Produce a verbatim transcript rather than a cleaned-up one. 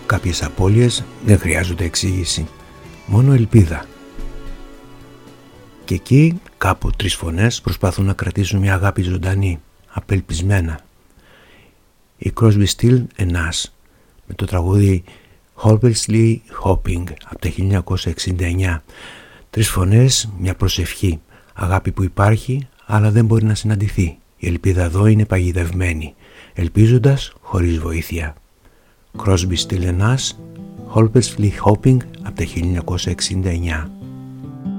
Κάποιες απώλειες δεν χρειάζονται εξήγηση, μόνο ελπίδα. Και εκεί κάπου τρεις φωνές προσπαθούν να κρατήσουν μια αγάπη ζωντανή, απελπισμένα. Η Crosby, Still and Nash με το τραγούδι Hopelessly Hoping από το χίλια εννιακόσια εξήντα εννιά. Τρεις φωνές, μια προσευχή, αγάπη που υπάρχει αλλά δεν μπορεί να συναντηθεί. Η ελπίδα εδώ είναι παγιδευμένη, ελπίζοντας χωρίς βοήθεια. Crosby, Still and Nash, Hopelessly Hoping από το χίλια εννιακόσια εξήντα εννιά.